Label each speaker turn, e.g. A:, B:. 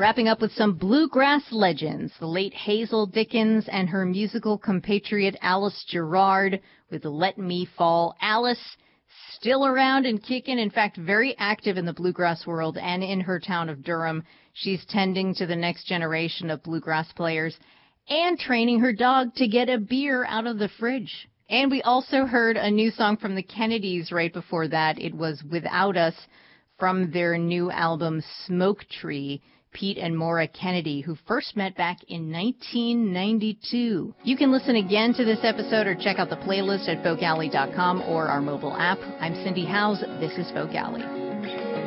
A: Wrapping up with some bluegrass legends, the late Hazel Dickens and her musical compatriot Alice Gerrard with Let Me Fall. Alice, still around and kicking, in fact, very active in the bluegrass world and in her town of Durham. She's tending to the next generation of bluegrass players and training her dog to get a beer out of the fridge. And we also heard a new song from the Kennedys right before that. It was Without Us from their new album Smoke Tree. Pete and Maura Kennedy, who first met back in 1992. You can listen again to this episode or check out the playlist at folkalley.com or our mobile app. I'm Cindy Howes. This is Folk Alley.